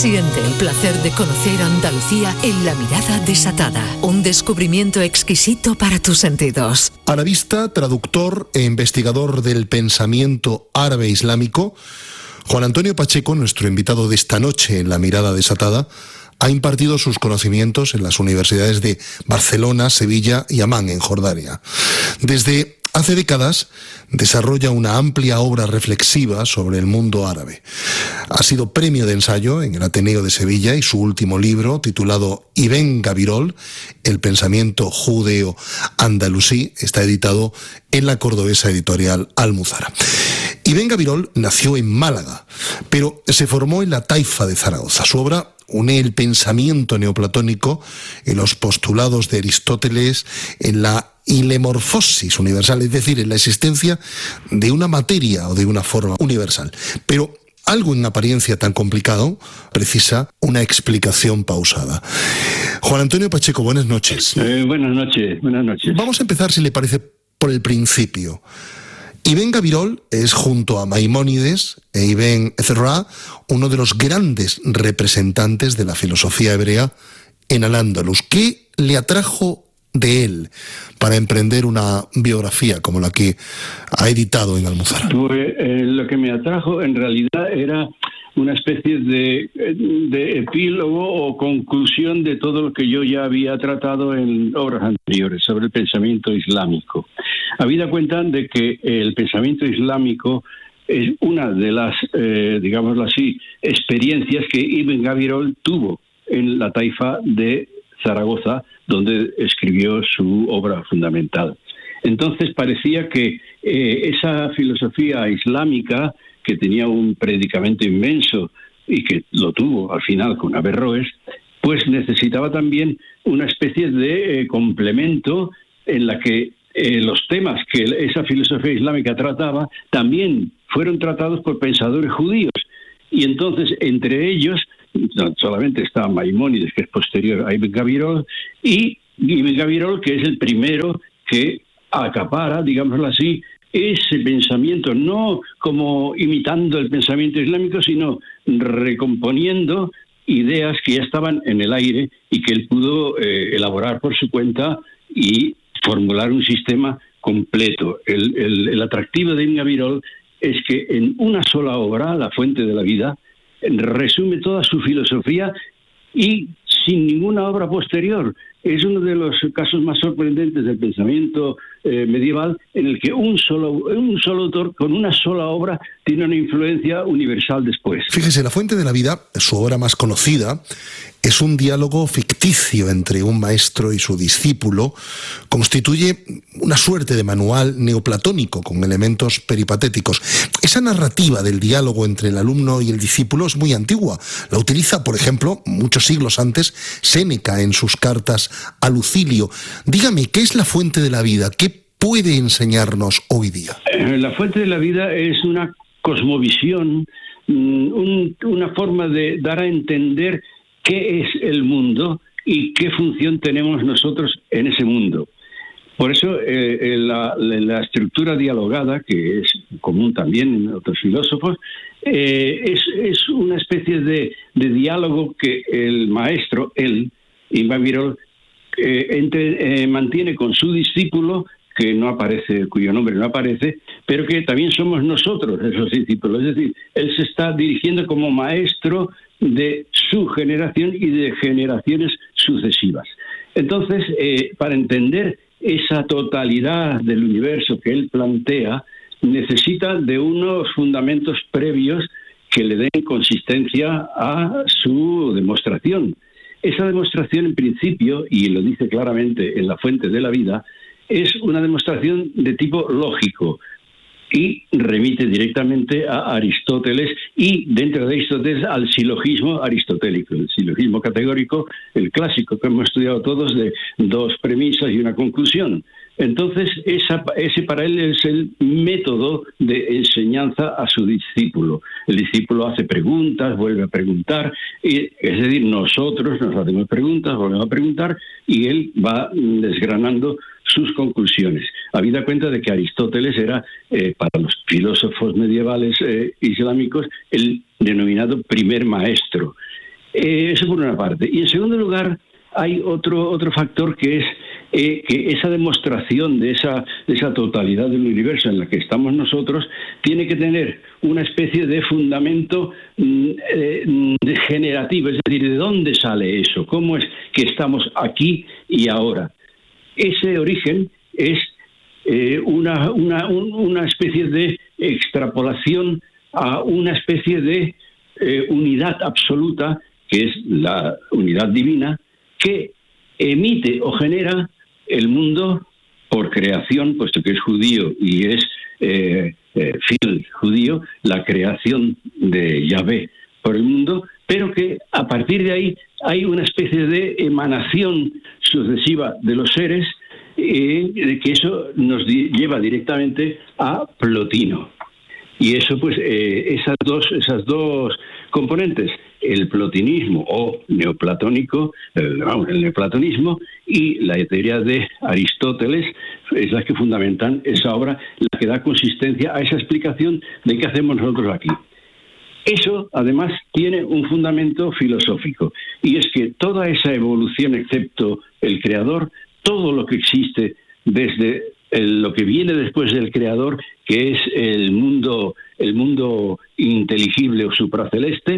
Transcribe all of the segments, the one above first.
Siente el placer de conocer Andalucía en La Mirada Desatada. Un descubrimiento exquisito para tus sentidos. Arabista, traductor e investigador del pensamiento árabe islámico, Juan Antonio Pacheco, nuestro invitado de esta noche en La Mirada Desatada, ha impartido sus conocimientos en las universidades de Barcelona, Sevilla y Amán, en Jordania. Desde hace décadas desarrolla una amplia obra reflexiva sobre el mundo árabe. Ha sido premio de ensayo en el Ateneo de Sevilla y su último libro, titulado Ibn Gabirol, el pensamiento judeo-andalusí, está editado en la cordobesa editorial Almuzara. Ibn Gabirol nació en Málaga, pero se formó en la Taifa de Zaragoza. Su obra une el pensamiento neoplatónico en los postulados de Aristóteles, en la ilemorfosis universal, es decir, en la existencia de una materia o de una forma universal. Pero algo en apariencia tan complicado precisa una explicación pausada. Juan Antonio Pacheco, buenas noches. Buenas noches. Vamos a empezar, si le parece, por el principio. Ibn Gabirol es, junto a Maimónides e Ibn Ezra, uno de los grandes representantes de la filosofía hebrea en Al-Ándalus. ¿Qué le atrajo de él para emprender una biografía como la que ha editado en Almuzara? Pues, lo que me atrajo en realidad era una especie de epílogo o conclusión de todo lo que yo ya había tratado en obras anteriores sobre el pensamiento islámico. Habida cuenta de que el pensamiento islámico es una de las, digámoslo así, experiencias que Ibn Gabirol tuvo en la Taifa de Zaragoza, donde escribió su obra fundamental. Entonces parecía que esa filosofía islámica, que tenía un predicamento inmenso y que lo tuvo al final con Averroes, pues necesitaba también una especie de complemento en la que los temas que esa filosofía islámica trataba también fueron tratados por pensadores judíos. Y entonces, entre ellos, no solamente está Maimónides, que es posterior a Ibn Gabirol, y Ibn Gabirol, que es el primero que acapara, digámoslo así, ese pensamiento, no como imitando el pensamiento islámico, sino recomponiendo ideas que ya estaban en el aire y que él pudo elaborar por su cuenta y formular un sistema completo. El atractivo de Ibn Gabirol es que en una sola obra, La fuente de la vida, resume toda su filosofía y sin ninguna obra posterior. Es uno de los casos más sorprendentes del pensamiento medieval, en el que un solo autor con una sola obra tiene una influencia universal después. Fíjese, La fuente de la vida, su obra más conocida, es un diálogo ficticio entre un maestro y su discípulo. Constituye una suerte de manual neoplatónico con elementos peripatéticos. Esa narrativa del diálogo entre el alumno y el discípulo es muy antigua. La utiliza, por ejemplo, muchos siglos antes, Séneca en sus cartas a Lucilio. Dígame, ¿qué es la fuente de la vida? ¿Qué puede enseñarnos hoy día? La fuente de la vida es una cosmovisión, una forma de dar a entender qué es el mundo y qué función tenemos nosotros en ese mundo. Por eso la estructura dialogada, que es común también en otros filósofos, es una especie de diálogo que el maestro, Ibn Gabirol, mantiene con su discípulo, cuyo nombre no aparece, pero que también somos nosotros esos discípulos. Es decir, él se está dirigiendo como maestro de su generación y de generaciones sucesivas. Entonces, para entender esa totalidad del universo que él plantea, necesita de unos fundamentos previos que le den consistencia a su demostración. Esa demostración, en principio, y lo dice claramente en La fuente de la vida, es una demostración de tipo lógico y remite directamente a Aristóteles y, dentro de Aristóteles, al silogismo aristotélico, el silogismo categórico, el clásico que hemos estudiado todos, de dos premisas y una conclusión. Entonces, ese para él es el método de enseñanza a su discípulo. El discípulo hace preguntas, vuelve a preguntar, es decir, nosotros nos hacemos preguntas, volvemos a preguntar, y él va desgranando sus conclusiones. Habida cuenta de que Aristóteles era, para los filósofos medievales islámicos, el denominado primer maestro. Eso por una parte. Y en segundo lugar, hay otro factor que es que esa demostración de esa totalidad del universo en la que estamos nosotros tiene que tener una especie de fundamento generativo, es decir, ¿de dónde sale eso? ¿Cómo es que estamos aquí y ahora? Ese origen es una especie de extrapolación a una especie de unidad absoluta, que es la unidad divina, que emite o genera el mundo por creación, puesto que es judío y es fiel judío, la creación de Yahvé por el mundo, pero que a partir de ahí hay una especie de emanación sucesiva de los seres, que eso nos lleva directamente a Plotino. Y eso, pues, esas dos componentes, el plotinismo o neoplatónico, el neoplatonismo y la teoría de Aristóteles, es la que fundamentan esa obra, la que da consistencia a esa explicación de qué hacemos nosotros aquí. Eso, además, tiene un fundamento filosófico, y es que toda esa evolución, excepto el creador, todo lo que existe desde lo que viene después del creador, que es el mundo inteligible o supraceleste,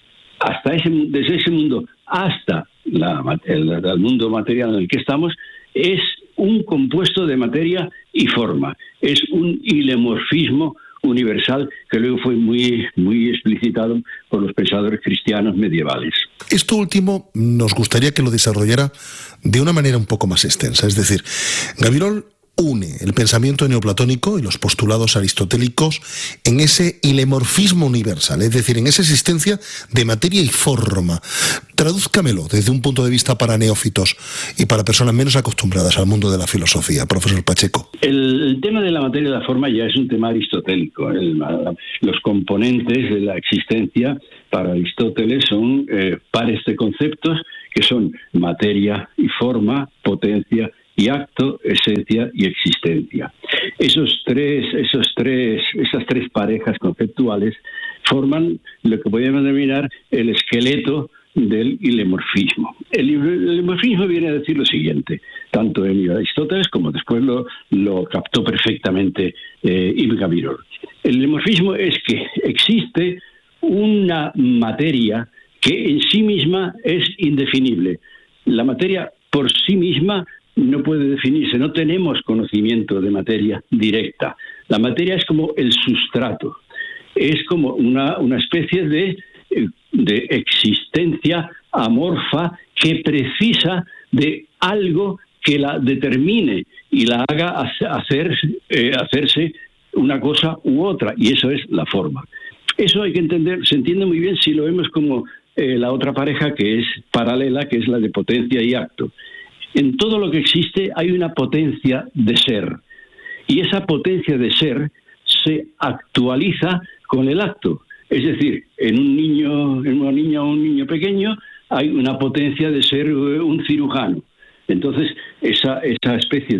desde ese mundo hasta el mundo material en el que estamos, es un compuesto de materia y forma. Es un hilemorfismo universal que luego fue muy, muy explicitado por los pensadores cristianos medievales. Esto último nos gustaría que lo desarrollara de una manera un poco más extensa. Es decir, Gabirol une el pensamiento neoplatónico y los postulados aristotélicos en ese hilemorfismo universal, es decir, en esa existencia de materia y forma. Tradúzcamelo desde un punto de vista para neófitos y para personas menos acostumbradas al mundo de la filosofía, profesor Pacheco. El tema de la materia y la forma ya es un tema aristotélico. Los componentes de la existencia para Aristóteles son pares de conceptos que son materia y forma, potencia y acto, esencia y existencia. Esas tres parejas conceptuales forman lo que podríamos denominar el esqueleto del hilemorfismo. El hilemorfismo viene a decir lo siguiente, tanto en Aristóteles como después lo captó perfectamente Ibn Gabirol. El hilemorfismo es que existe una materia que en sí misma es indefinible. La materia por sí misma no puede definirse, no tenemos conocimiento de materia directa. La materia es como el sustrato, es como una especie de existencia amorfa que precisa de algo que la determine y la haga hacerse una cosa u otra, y eso es la forma. Eso hay que entender, se entiende muy bien si lo vemos como la otra pareja que es paralela, que es la de potencia y acto. En todo lo que existe hay una potencia de ser, y esa potencia de ser se actualiza con el acto. Es decir, en una niña o un niño pequeño hay una potencia de ser un cirujano. Entonces, esa especie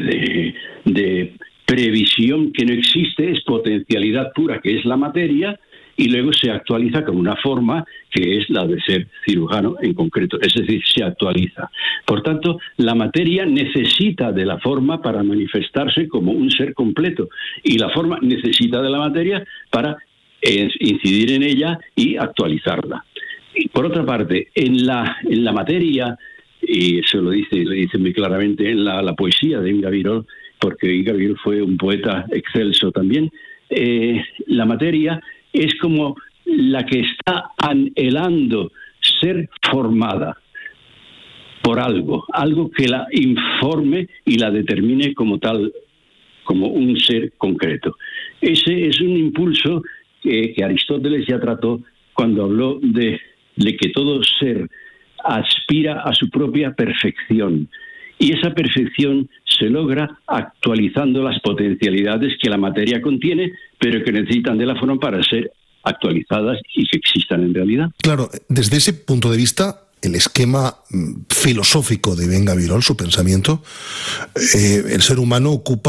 de previsión que no existe es potencialidad pura, que es la materia, y luego se actualiza con una forma que es la de ser cirujano en concreto, es decir, se actualiza. Por tanto, la materia necesita de la forma para manifestarse como un ser completo, y la forma necesita de la materia para incidir en ella y actualizarla. Y por otra parte, en la materia, y eso lo dice muy claramente en la poesía de Ibn Gabirol, porque Ibn Gabirol fue un poeta excelso también, la materia es como la que está anhelando ser formada por algo que la informe y la determine como tal, como un ser concreto. Ese es un impulso que Aristóteles ya trató cuando habló de que todo ser aspira a su propia perfección. Y esa perfección se logra actualizando las potencialidades que la materia contiene, pero que necesitan de la forma para ser actualizadas y que existan en realidad. Claro, desde ese punto de vista, el esquema filosófico de Ibn Gabirol, su pensamiento, el ser humano ocupa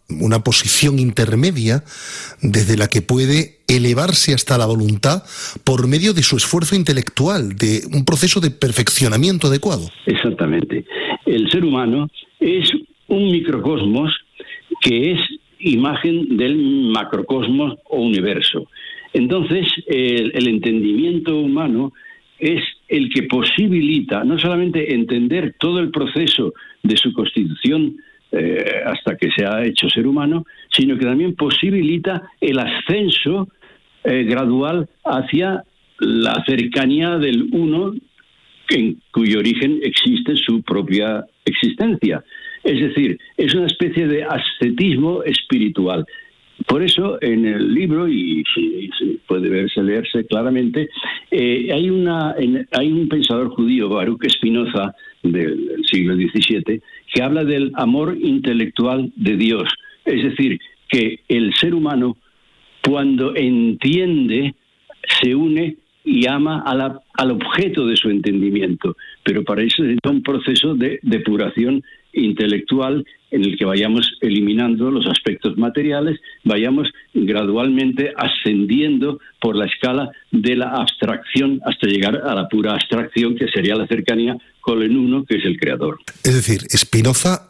una posición intermedia desde la que puede elevarse hasta la voluntad por medio de su esfuerzo intelectual, de un proceso de perfeccionamiento adecuado. Exactamente. El ser humano es un microcosmos que es imagen del macrocosmos o universo. Entonces, el entendimiento humano es el que posibilita no solamente entender todo el proceso de su constitución hasta que se ha hecho ser humano, sino que también posibilita el ascenso gradual hacia la cercanía del uno, en cuyo origen existe su propia existencia. Es decir, es una especie de ascetismo espiritual. Por eso, en el libro, y puede leerse claramente, hay un pensador judío, Baruch Spinoza, del siglo XVII, que habla del amor intelectual de Dios. Es decir, que el ser humano, cuando entiende, se une y ama al objeto de su entendimiento. Pero para eso necesita un proceso de depuración intelectual en el que vayamos eliminando los aspectos materiales, vayamos gradualmente ascendiendo por la escala de la abstracción hasta llegar a la pura abstracción, que sería la cercanía con el uno, que es el creador. Es decir, Spinoza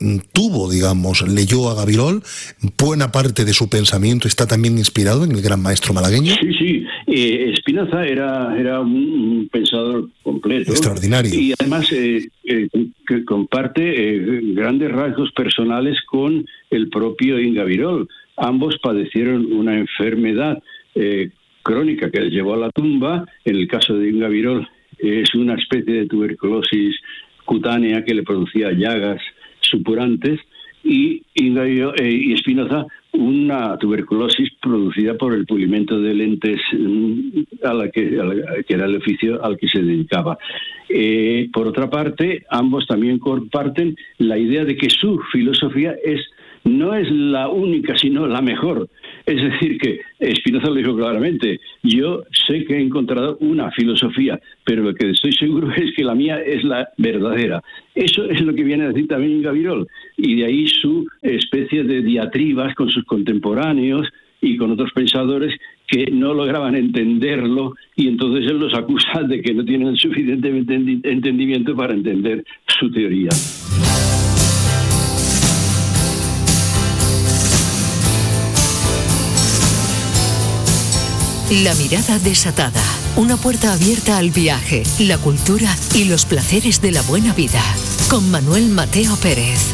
leyó a Gabirol, buena parte de su pensamiento está también inspirado en el gran maestro malagueño. Sí. Spinoza era un pensador completo. Extraordinario. Y además que comparte grandes rasgos personales con el propio Ingabirol. Ambos padecieron una enfermedad crónica que les llevó a la tumba. En el caso de Ingabirol es una especie de tuberculosis cutánea que le producía llagas supurantes, y Spinoza una tuberculosis producida por el pulimento de lentes, que era el oficio al que se dedicaba. Por otra parte, ambos también comparten la idea de que su filosofía no es la única, sino la mejor. Es decir, que Spinoza lo dijo claramente: yo sé que he encontrado una filosofía, pero lo que estoy seguro es que la mía es la verdadera. Eso es lo que viene a decir también Gabirol, y de ahí su especie de diatribas con sus contemporáneos y con otros pensadores que no lograban entenderlo, y entonces él los acusa de que no tienen el suficiente entendimiento para entender su teoría. La mirada desatada. Una puerta abierta al viaje, la cultura y los placeres de la buena vida. Con Manuel Mateo Pérez.